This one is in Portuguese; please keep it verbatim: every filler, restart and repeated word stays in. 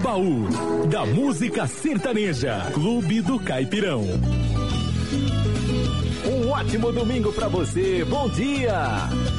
baú da música sertaneja. Clube do Caipirão. Um ótimo domingo pra você. Bom dia!